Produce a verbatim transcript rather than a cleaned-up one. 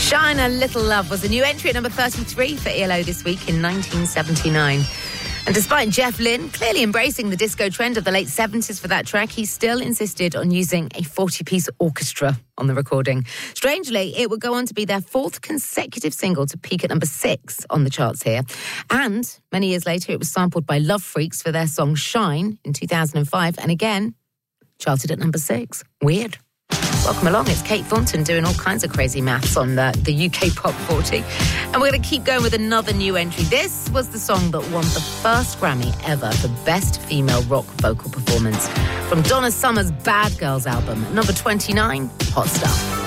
Shine a Little Love was a new entry at number thirty-three for E L O this week in nineteen seventy-nine. And despite Jeff Lynne clearly embracing the disco trend of the late seventies for that track, he still insisted on using a forty-piece orchestra on the recording. Strangely, it would go on to be their fourth consecutive single to peak at number six on the charts here. And many years later, it was sampled by Love Freaks for their song Shine in two thousand five, and again, charted at number six. Weird. Welcome along, it's Kate Thornton doing all kinds of crazy maths on the, the U K Pop forty. And we're going to keep going with another new entry. This was the song that won the first Grammy ever for Best Female Rock Vocal Performance from Donna Summer's Bad Girls album. At number twenty-nine, Hot Stuff.